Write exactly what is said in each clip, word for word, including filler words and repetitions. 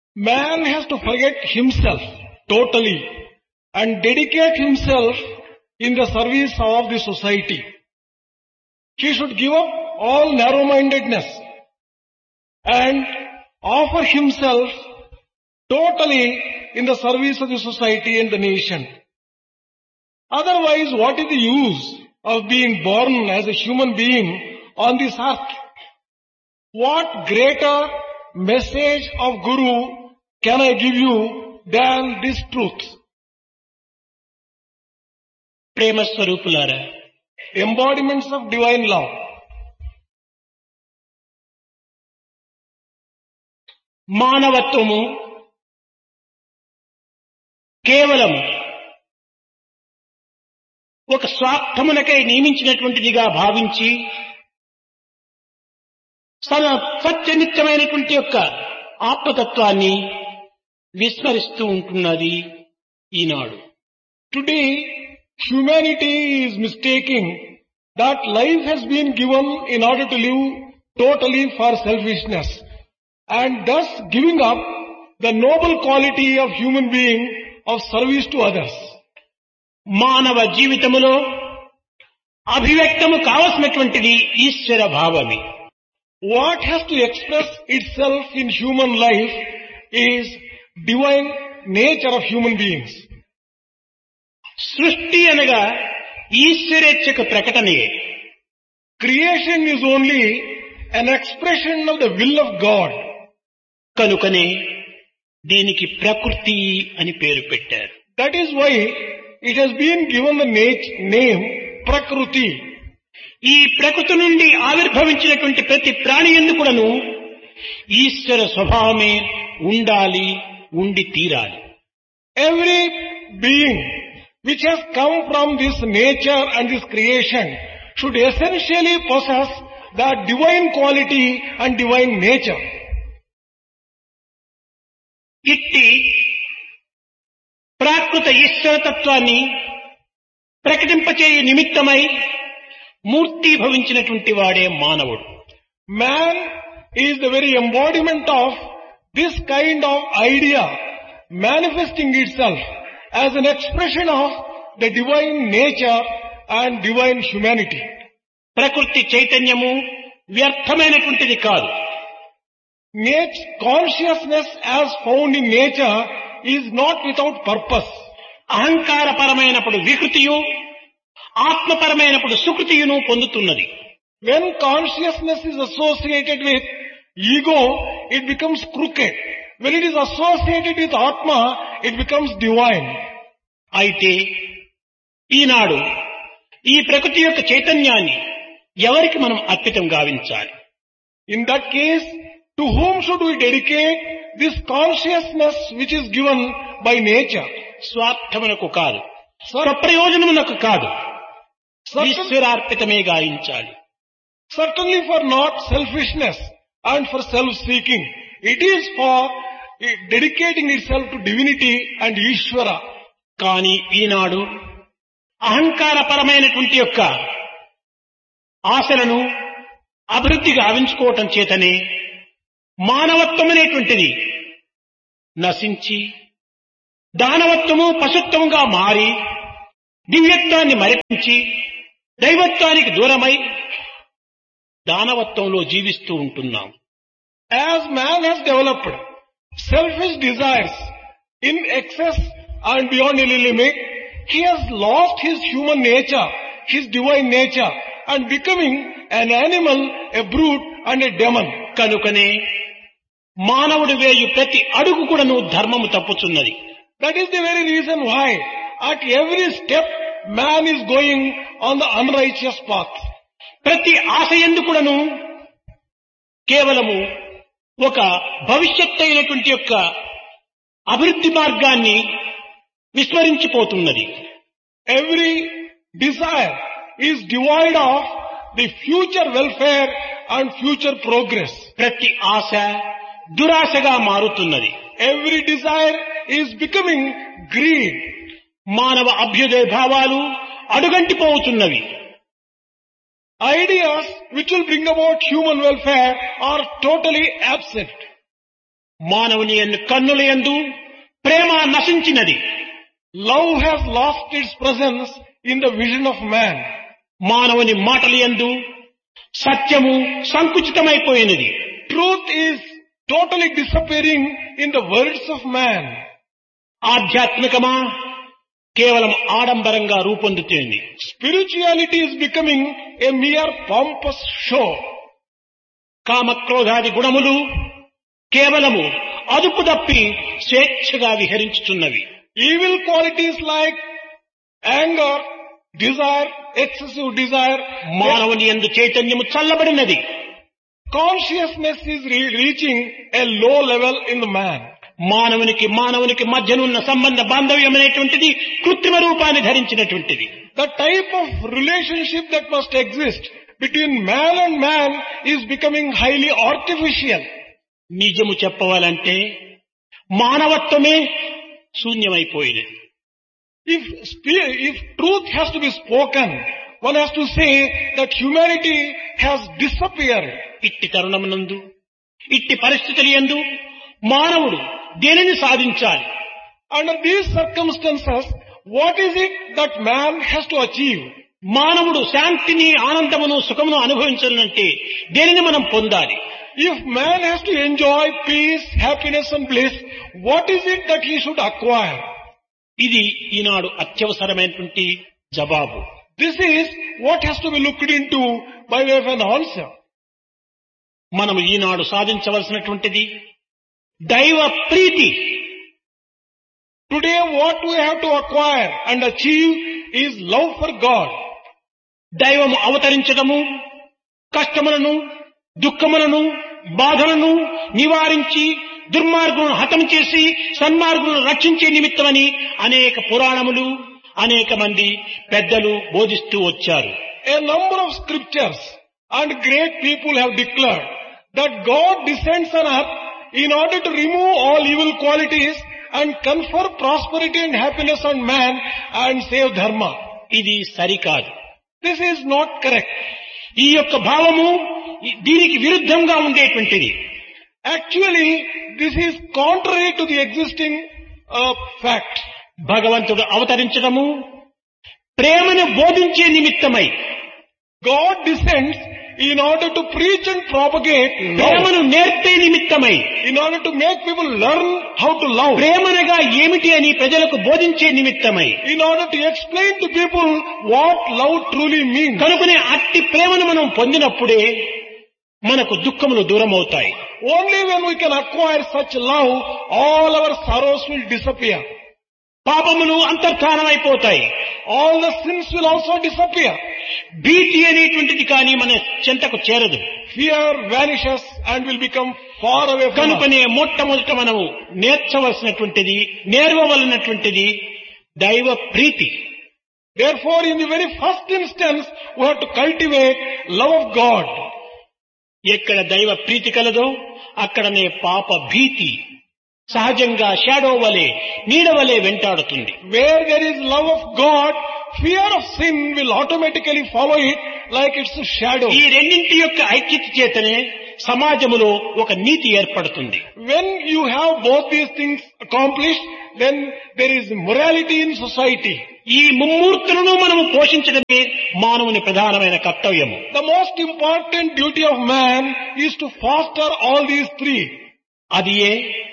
Man has to forget himself totally and dedicate himself in the service of the society. He should give up all narrow-mindedness and offer himself totally in the service of the society and the nation. Otherwise, what is the use of being born as a human being on this earth? What greater message of Guru can I give you than this truth? ప్రేమ స్వరూపులారా, Embodiments of divine love. మానవత్వము కేవలం ఒక స్వార్థమునకై నియమించినటువంటిదిగా భావించి తన సత్యనిత్యమైనటువంటి యొక్క ఆత్మతత్వాన్ని విస్మరిస్తూ ఉంటున్నది ఈనాడు. Today, humanity is mistaking that life has been given in order to live totally for selfishness and thus giving up the noble quality of human being of service to others. మానవ జీవితములో అభివ్యక్తము కావలసినటువంటిది ఈశ్వర భావమే. What has to express itself in human life is divine nature of human beings. సృష్టి అనగా ఈశ్వరేచ్ఛకు ప్రకటనయే. Creation is only an expression of the will of God. కనుకనే దీనికి ప్రకృతి అని పేరు పెట్టారు. That is why it has been given the name Prakruti. ఈ ప్రకృతి నుండి ఆవిర్భవించినటువంటి ప్రతి ప్రాణి యందు కూడాను ఈశ్వర స్వభావమే ఉండాలి, ఉండి తీరాలి. Every being which has come from this nature and this creation should essentially possess that divine quality and divine nature. ఇట్టి ప్రాకృత ఈశ్వర తత్వాన్ని ప్రకటింపచేయ నిమిత్తమై మూర్తి భవించినటువంటి వాడే మానవుడు. Man is the very embodiment of this kind of idea manifesting itself as an expression of the divine nature and divine humanity. ప్రకృతి చైతన్యము వ్యర్థమైనటువంటిది కాదు. Nature, consciousness as found in nature is not without purpose. అహంకారపరమైనప్పుడు వికృతియు, ఆత్మపరమైనప్పుడు సుకృతియును పొందుతున్నది. When consciousness is associated with ego, it becomes crooked. When it is associated with Atma, it becomes divine. అయితే ఈనాడు ఈ ప్రకృతి యొక్క చైతన్యాన్ని ఎవరికి మనం అర్పితం గావించాలి? In that case, to whom should we dedicate this consciousness which is given by nature? స్వార్థమునకు కాదు, స్వప్రయోజనమునకు కాదు, Certain, ఈశ్వరార్పితమే గావించాలి. certainly for not selfishness and for self-seeking. It is for dedicating itself to divinity and Ishvara. కానీ ఈనాడు అహంకారపరమైనటువంటి యొక్క ఆశలను అభివృద్ధి గావించుకోవటం చేతనే మానవత్వం అనేటువంటిది నశించి దానవత్వము పశుత్వముగా మారి దివ్యత్వాన్ని మరిపించి దైవత్వానికి దూరమై దానవత్వంలో జీవిస్తూ ఉంటున్నాం. As man has developed selfish desires in excess and beyond any limit, he has lost his human nature, his divine nature, and becoming an animal, a brute and a demon. కనుకనే మానవుడు వేయు ప్రతి అడుగు కూడాను ధర్మము తప్పుచున్నది. That is the very reason why at every step man is going on the unrighteous path. ప్రతి ఆశయందు కూడాను కేవలము ఒక భవిష్యత్ అయినటువంటి యొక్క అభివృద్ధి మార్గాన్ని విస్మరించిపోతున్నది. Every desire is devoid of the future welfare and future progress. ప్రతి ఆశ దురాశగా మారుతున్నది. Every desire is becoming greed. మానవ అభ్యుదయ భావాలు అడుగంటిపోతున్నవి. Ideas which will bring about human welfare are totally absent. మానవుని యందు కన్నుల యందు ప్రేమ నశించినది. Love has lost its presence in the vision of man. మానవుని మాటల యందు సత్యము సంకుచితమైపోయినది. Truth is totally disappearing in the words of man. ఆధ్యాత్మికమా కేవలం ఆడంబరంగా రూపొందుతుంది. Spirituality is becoming a mere pompous show. కామక్రోధాది గుణములు కేవలము అదుపు తప్పి స్వేచ్ఛగా విహరించుచున్నవి. Evil qualities like anger, desire, excessive desire, మానవుని యందు చైతన్యము చల్లబడినది. consciousness is re- reaching a low level in the man. మానవునికి మానవునికి మధ్యనున్న సంబంధ బాంధవ్యం అనేటువంటిది కృత్రిమ రూపాన్ని ధరించినటువంటిది. The type of relationship that must exist between man and man is becoming highly artificial. నిజము చెప్పవాలంటే మానవత్వమే శూన్యమైపోయినది. If spe- if truth has to be spoken, one has to say that humanity has disappeared. ఇట్టి తరుణమునందు ఇట్టి పరిస్థితుల యందు మానవుడు దేనిని సాధించాలి? Under these circumstances, what is it that man has to achieve? మానవుడు శాంతిని ఆనందమును సుఖమును అనుభవించాలంటే దేనిని మనం పొందాలి? If man has to enjoy peace, happiness and bliss, what is it that he should acquire? ఇది ఈనాడు అత్యవసరమైనటువంటి జవాబు. This is what has to be looked into by way of an answer. మనము ఈనాడు సాధించవలసినటువంటిది దైవ ప్రీతి. Today what we have to acquire and achieve is love for God. దైవము అవతరించడము కష్టములను దుఃఖములను బాధలను నివారించి దుర్మార్గులను హతం చేసి సన్మార్గులను రక్షించే నిమిత్తమని అనేక పురాణములు అనేక మంది పెద్దలు బోధిస్తూ వచ్చారు. A number of scriptures and great people have declared that God descends on earth in order to remove all evil qualities and confer prosperity and happiness on man and save dharma. ఇది సరికాదు. This is not correct. ఈ యొక్క భావము దీనికి విరుద్ధంగా ఉండేటువంటిది. Actually, this is contrary to the existing uh, fact. భగవంతుడు అవతరించడము ప్రేమను బోధించే నిమిత్తమై. God descends in order to preach and propagate love. ప్రేమను నేర్పే నిమిత్తమై. In order to make people learn how to love. ప్రేమనగా ఏమిటి అని ప్రజలకు బోధించే నిమిత్తమై. In order to explain to people what love truly means. కనుకనే అట్టి ప్రేమను మనం పొందినప్పుడే మనకు దుఃఖములు దూరం అవుతాయి. Only when we can acquire such love, all our sorrows will disappear. పాపములు అంతర్ధానమైపోతాయి. All the sins will also disappear. భీతి అనేటువంటిది కానీ మన చెంతకు చేరదు. Fear vanishes and will become far away from us. కనుకనే మొట్టమొదట మనము నేర్చవలసినటువంటిది నేర్వవలసినటువంటిది దైవ ప్రీతి. Therefore, in the very first instance, we have to cultivate love of God. ఎక్కడ దైవ ప్రీతి కలదో అక్కడనే పాప భీతి సహజంగా షాడో వలె నీడ వలె వెంటాడుతుంది. Where there is love of God, fear of sin will automatically follow it like its shadow. ఈ రెండింటి యొక్క ఐక్యత చేతనే సమాజములో ఒక నీతి ఏర్పడుతుంది. When you have both these things accomplished, then there is morality in society. ఈ ముమ్మూర్తులను మనము పోషించడమే మానవుని ప్రధానమైన కర్తవ్యము. The most important duty of man is to foster all these three. అది ఏ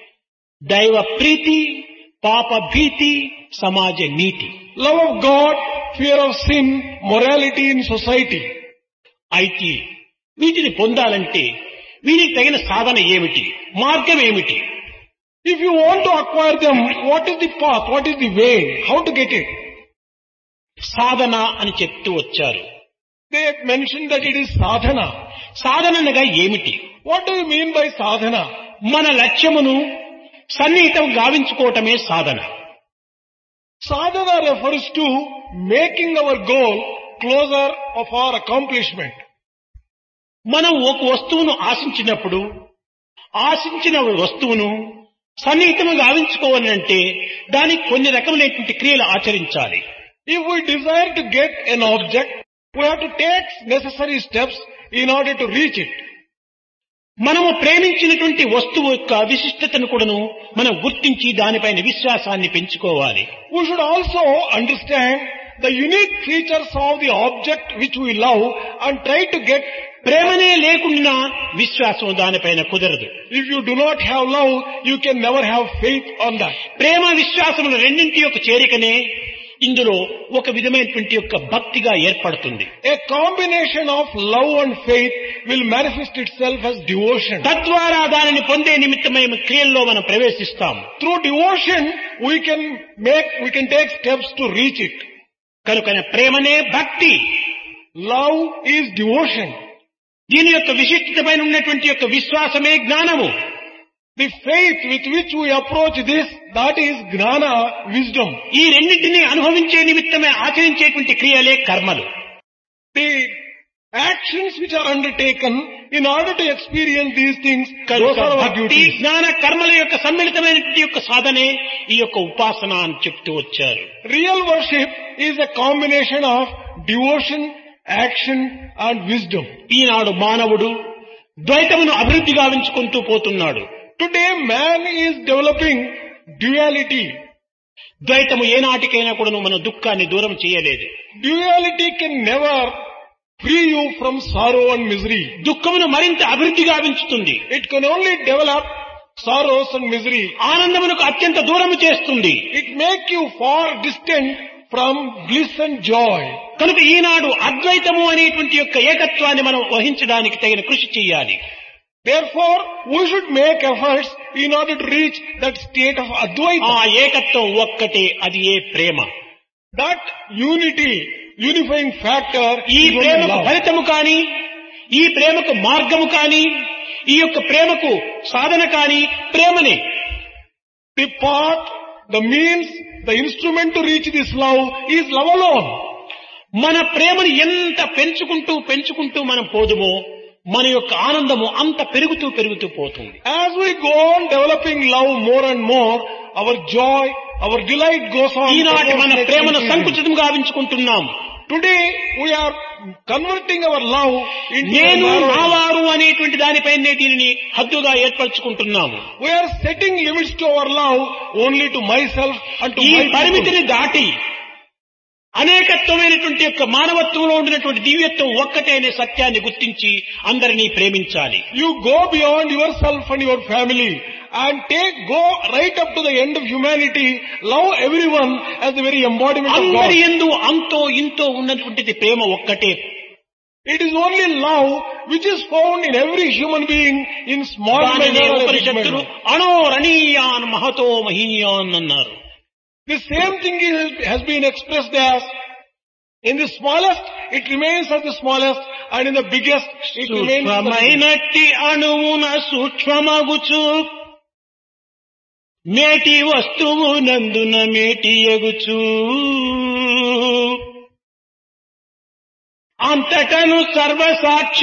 దైవ ప్రీతి, పాప భీతి, సమాజ నీతి. Love of God, fear of sin, morality in society. అయితే వీటిని పొందాలంటే వీరికి తగిన సాధన ఏమిటి, మార్గం ఏమిటి? If you want to acquire them, what is the path, what is the way, how to get it? సాధన అని చెప్తూ వచ్చారు. They mentioned that it is sadhana. సాధనగా ఏమిటి? What do you mean by sadhana? మన లక్ష్యమును సన్నిహితం గావించుకోవటమే సాధన. Sadhana refers to making our goal closer of our accomplishment. మనం ఒక వస్తువును ఆశించినప్పుడు ఆశించిన వస్తువును సన్నిహితం గావించుకోవాలంటే దానికి కొన్ని రకములైనటువంటి క్రియలు ఆచరించాలి. If we desire to get an object, we have to take necessary steps in order to reach it. మనము ప్రేమించినటువంటి వస్తువు యొక్క విశిష్టతను కూడాను మనం గుర్తించి దానిపైన విశ్వాసాన్ని పెంచుకోవాలి. We should also understand the unique features of the object which we love and try to get. ప్రేమనే లేకుండా విశ్వాసం దానిపైన కుదరదు. If you do not have love, you can never have faith on that. ప్రేమ విశ్వాసముల రెండింటి యొక్క చేరికనే ఇందులో ఒక విధమైనటువంటి యొక్క భక్తిగా ఏర్పడుతుంది. A combination of love and faith will manifest itself as devotion. తద్వారా దానిని పొందే నిమిత్తమై క్రియల్లో మనం ప్రవేశిస్తాం. Through devotion, we can make, we can take steps to reach it. కనుక ప్రేమనే భక్తి, love is devotion. దీని యొక్క విశిష్టతపైన ఉన్నటువంటి యొక్క విశ్వాసమే జ్ఞానము. The faith with which we approach this, that is జ్ఞాన, wisdom. ఈ రెండింటినీ అనుభవించే నిమిత్తమే ఆచరించేటువంటి క్రియలే కర్మలు. The actions which are undertaken in order to experience these things, those are our భక్తి duties. జ్ఞాన కర్మల యొక్క సమ్మిళితమైనటువంటి యొక్క సాధనే ఈ యొక్క ఉపాసన అని చెప్తూ వచ్చారు. Real worship is a combination of devotion, action and wisdom. ఈనాడు మానవుడు ద్వైతమును అభివృద్ధి గావించుకుంటూ పోతున్నాడు. Today man is developing duality. ద్వైతము ఏనాటికైనా కూడా మన దుఃఖాన్ని దూరం చేయలేదు. Duality can never free you from sorrow and misery. దుఃఖమును మరింత అభివృద్ధి గావించుతుంది. It can only develop sorrows and misery. ఆనందమునకు అత్యంత దూరము చేస్తుంది. It make you far distant from bliss and joy. కనుక ఈనాడు అద్వైతము అనేటువంటి యొక్క ఏకత్వాన్ని మనం వహించడానికి తగిన కృషి చేయాలి. Therefore, we should make efforts in order to reach that state of Advaita. ఆ ఏకత్వం ఒక్కటే, అది ఏ ప్రేమ. That unity, unifying factor ఈ is only ప్రేమకు love. ఫలితము కాని, ఈ ప్రేమకు మార్గము కాని, ఈ యొక్క ప్రేమకు సాధన కాని ప్రేమనే. The path, the means, the instrument to reach this love is love alone. మన ప్రేమను ఎంత పెంచుకుంటూ పెంచుకుంటూ మనం పోదుమో మన యొక్క ఆనందము అంత పెరుగుతూ పెరుగుతూ పోతుంది. As we go on developing love more and more, our joy, our delight goes on. ఈనాటి మన ప్రేమను సంకుచితం గావించుకుంటున్నాం. Today we are converting our love into నేను a narrow- నావారు అనేటువంటి దానిపైనే దీనిని హద్దుగా ఏర్పరచుకుంటున్నాము. We are setting limits to our love only to myself and to ఈ my people. పరిమితిని దాటి అనేకత్వమైనటువంటి యొక్క మానవత్వంలో ఉండినటువంటి దివ్యత్వం ఒక్కటే అనే సత్యాన్ని గుర్తించి అందరినీ ప్రేమించాలి. You go beyond yourself and your family and take, go right up to the end of humanity. Love everyone as the very embodiment of God. అందరి యందు అంతో ఇంతో ఉన్నటువంటిది ప్రేమ ఒక్కటే. It is only love which is found in every human being in small దానినే measure or big ఉపనిషత్తులు measure. అణోరణీయాన్ Mahato మహీయాన్ అన్నారు. The same thing is, has been expressed as, in the smallest it remains as the smallest, and in the biggest it remains as the biggest. సూక్ష్మమైనట్టి అణువున సూక్ష్మమగుచు మేటి వస్తువు నందున మేటి ఎగుచు అంతటను సర్వసాక్షి